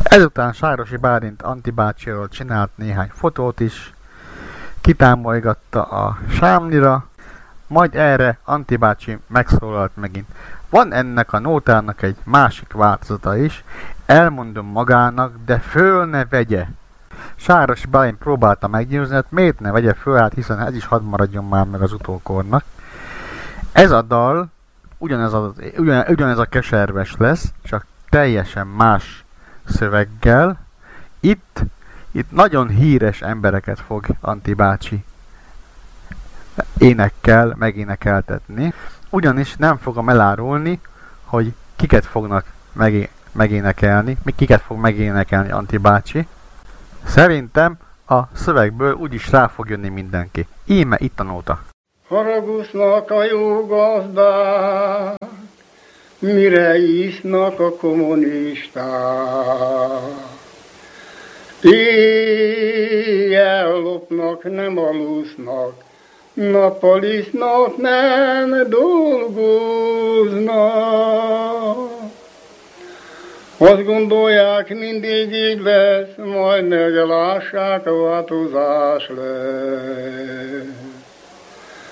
Ezután Sárosi Bálint Antti bácsiról csinált néhány fotót is, kitámolygatta a sámlira, majd erre Antti bácsi megszólalt megint. Van ennek a nótának egy másik változata is, elmondom magának, de föl ne vegye. Sárosi Bálint próbálta meggyőzni, hogy miért ne vegye föl, hát hiszen ez is hadd maradjon már meg az utókornak. Ez a dal ugyanez a keserves lesz, csak teljesen más szöveggel. Itt nagyon híres embereket fog Antti bácsi énekkel megénekeltetni. Ugyanis nem fogom elárulni, hogy kiket fognak megénekelni, kiket fog megénekelni Antti bácsi. Szerintem a szövegből úgyis rá fog jönni mindenki. Íme itt a nóta. Haragusznak a jó gazdák, mire isznak a kommunisták. Éjjel lopnak, nem alusznak, nappal isznak, nem dolgoznak. Azt gondolják, mindig így lesz, majd meglássák, a változás lesz.